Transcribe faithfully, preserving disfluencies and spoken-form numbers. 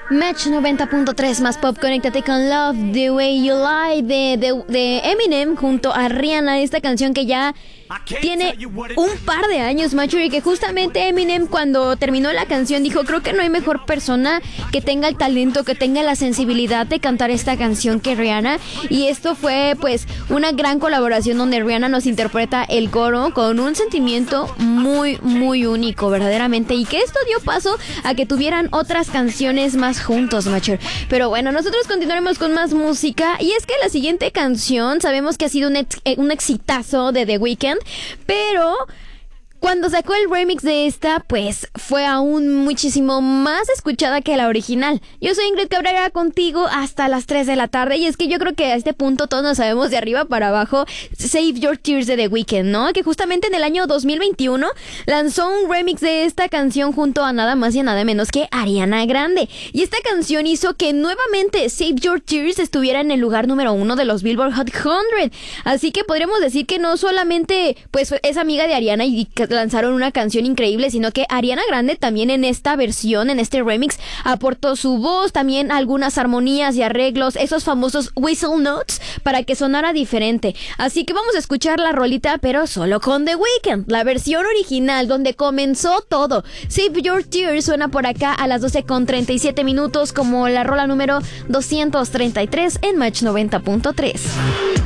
Match noventa punto tres más pop, conéctate con Love The Way You Lie de, de, de Eminem junto a Rihanna. Esta canción que ya tiene un par de años, macho, y que justamente Eminem, cuando terminó la canción, dijo: creo que no hay mejor persona que tenga el talento, que tenga la sensibilidad de cantar esta canción que Rihanna. Y esto fue pues una gran colaboración donde Rihanna nos interpreta el coro con un sentimiento muy muy único verdaderamente, y que esto dio paso a que tuvieran otras canciones más juntos, macho. Pero bueno, nosotros continuaremos con más música, y es que la siguiente canción sabemos que ha sido un, ex- un exitazo de The Weeknd, pero cuando sacó el remix de esta, pues fue aún muchísimo más escuchada que la original. Yo soy Ingrid Cabrera, contigo hasta las tres de la tarde, y es que yo creo que a este punto todos nos sabemos de arriba para abajo Save Your Tears de The Weeknd, ¿no? Que justamente en el año dos mil veintiuno lanzó un remix de esta canción junto a nada más y nada menos que Ariana Grande. Y esta canción hizo que nuevamente Save Your Tears estuviera en el lugar número uno de los Billboard Hot cien. Así que podríamos decir que no solamente pues es amiga de Ariana y que lanzaron una canción increíble, sino que Ariana Grande también en esta versión, en este remix, aportó su voz, también algunas armonías y arreglos, esos famosos whistle notes, para que sonara diferente. Así que vamos a escuchar la rolita, pero solo con The Weeknd, la versión original, donde comenzó todo. Save Your Tears suena por acá a las doce con treinta y siete minutos como la rola número doscientos treinta y tres en Match noventa punto tres.